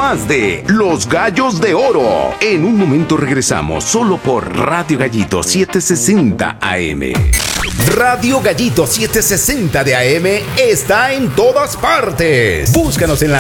más de Los Gallos de Oro. En un momento regresamos solo por Radio Gallito 760 AM. Radio Gallito 760 de AM está en todas partes. Búscanos en la